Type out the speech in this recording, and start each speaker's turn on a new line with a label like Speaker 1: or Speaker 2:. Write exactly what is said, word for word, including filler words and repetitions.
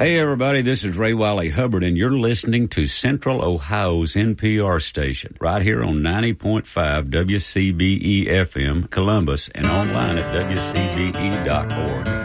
Speaker 1: Hey, everybody, this is Ray Wiley Hubbard, and you're listening to Central Ohio's N P R station, right here on ninety point five W C B E F M, Columbus, and online at W C B E dot org.